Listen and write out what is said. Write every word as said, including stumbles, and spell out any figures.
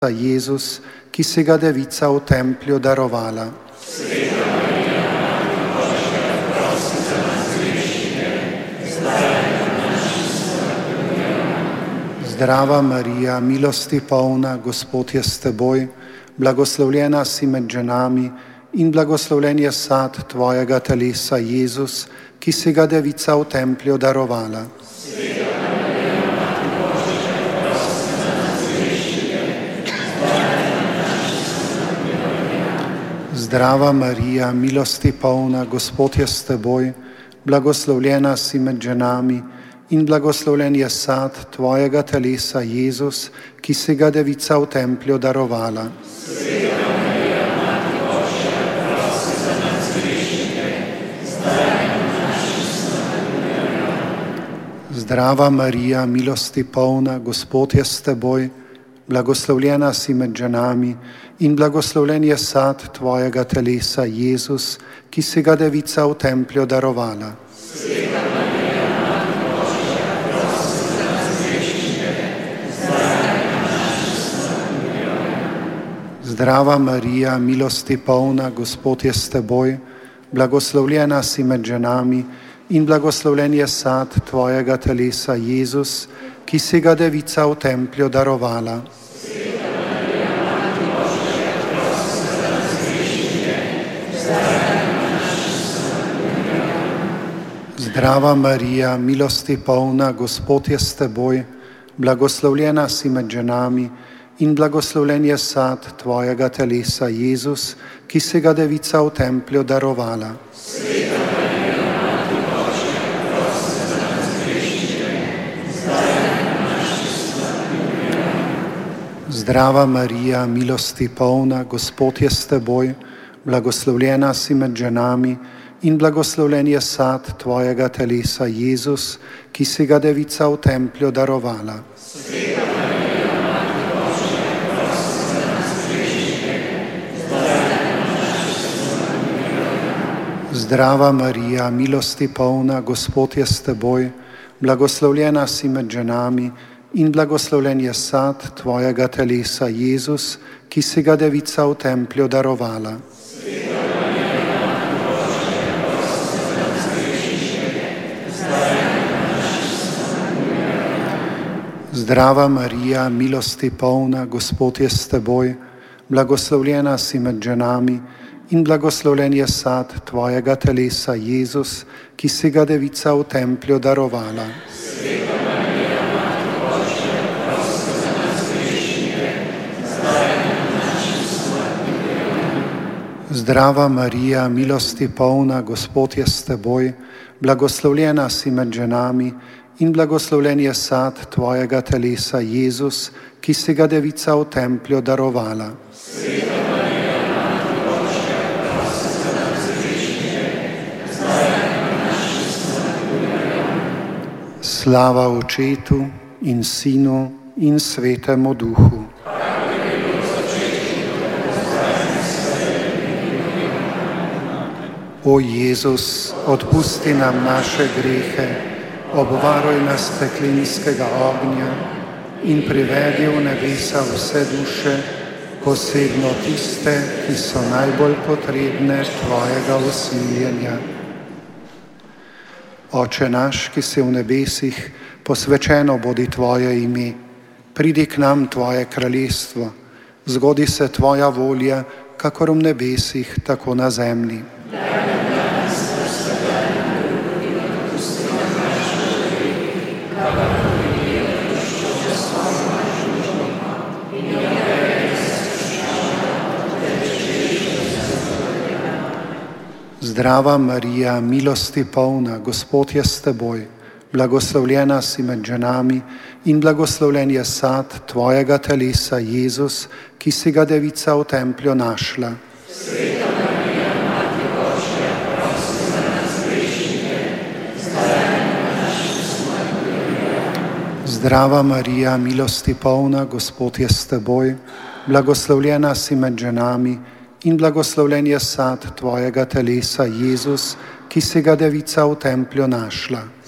Jezus, ki si ga devica v templju darovala. Zdrava Marija, milosti polna, Gospod je s teboj, blagoslovljena si med ženami in blagoslovljen je sad tvojega telesa, Jezus, ki si ga devica v templju darovala. Zdrava Marija, milosti polna, Gospod je s teboj, blagoslovljena si med ženami in blagoslovljen je sad tvojega telesa, Jezus, ki si ga devica v templju darovala. Zdrava Marija, milosti polna, Gospod je s teboj, blagoslovljena si med ženami in blagoslovljen je sad tvojega telesa, Jezus, ki si ga devica v templju darovala. Zdrava Marija, milosti polna, Gospod je s teboj, blagoslovljena si med ženami in blagoslovljen je sad tvojega telesa, Jezus, ki si ga devica v templju darovala. Zdrava Marija, milosti polna, Gospod je s teboj, blagoslovljena si med ženami in blagoslovljen je sad tvojega telesa, Jezus, ki si ga devica v templju darovala. Zdrava Marija, milosti polna, Gospod je s teboj, blagoslovljena si med ženami in blagoslovljen je sad tvojega telesa, Jezus, ki si ga devica v templju darovala. Zdrava Marija, milosti polna, Gospod je s teboj, blagoslovljena si med ženami in blagoslovljen je sad tvojega telesa, Jezus, ki si ga devica v templju darovala. Zdrava Marija, milosti polna, Gospod je s teboj, blagoslovljena si med ženami in blagoslovljen je sad tvojega telesa, Jezus, ki si ga devica v templju darovala. Zdrava Marija, milosti polna, Gospod je s teboj, blagoslovljena si med ženami in blagoslovljen je sad tvojega telesa, Jezus, ki si ga devica v templju darovala. Slava Očetu in Sinu in Svetemu Duhu. O Jezus, odpusti nam naše grehe, obvaruj nas peklinskega ognja in privedi v nebesa vse duše, posebno tiste, ki so najbolj potrebne tvojega usmiljenja. Oče naš, ki si v nebesih, posvečeno bodi tvoje ime, pridi k nam tvoje kraljestvo, zgodi se tvoja volja, kakor v nebesih, tako na zemlji. Zdrava Marija, milosti polna, Gospod je s teboj, blagoslovljena si med ženami in blagoslovljen je sad tvojega telesa, Jezus, ki si ga devica v templju našla. Zdrava Marija, milosti polna, Gospod je s teboj, blagoslovljena si med ženami in blagoslovljen je sad tvojega telesa, Jezus, ki si ga devica v templju našla.